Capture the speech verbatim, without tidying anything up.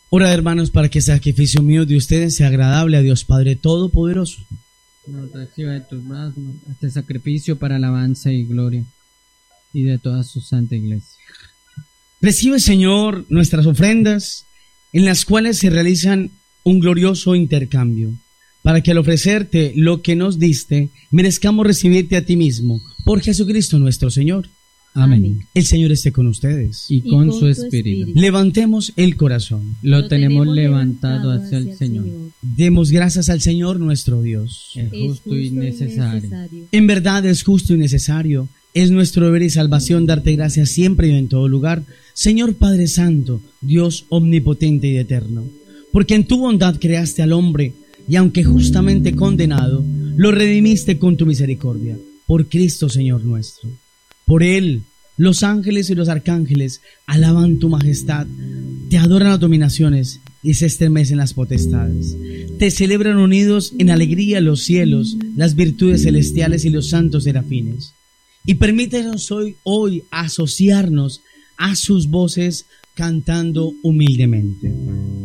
Orad, hermanos, para que el sacrificio mío de ustedes sea agradable a Dios Padre Todopoderoso. Nos reciba de tus manos este sacrificio para alabanza y gloria y de toda su santa iglesia. Recibe, Señor, nuestras ofrendas, en las cuales se realizan un glorioso intercambio, para que al ofrecerte lo que nos diste, merezcamos recibirte a ti mismo, por Jesucristo nuestro Señor. Amén. Amén. El Señor esté con ustedes. Y, y con, con su espíritu. espíritu. Levantemos el corazón. Lo, Lo tenemos, tenemos levantado hacia el Señor. Señor. Demos gracias al Señor nuestro Dios. Es justo, es justo y necesario. necesario. En verdad es justo y necesario. Es nuestro deber y salvación darte gracias siempre y en todo lugar, Señor Padre Santo, Dios omnipotente y eterno. Porque en tu bondad creaste al hombre, y aunque justamente condenado, lo redimiste con tu misericordia, por Cristo Señor nuestro. Por Él, los ángeles y los arcángeles alaban tu majestad, te adoran las dominaciones y se estremecen las potestades. Te celebran unidos en alegría los cielos, las virtudes celestiales y los santos serafines. Y permítenos hoy, hoy asociarnos a sus voces cantando humildemente.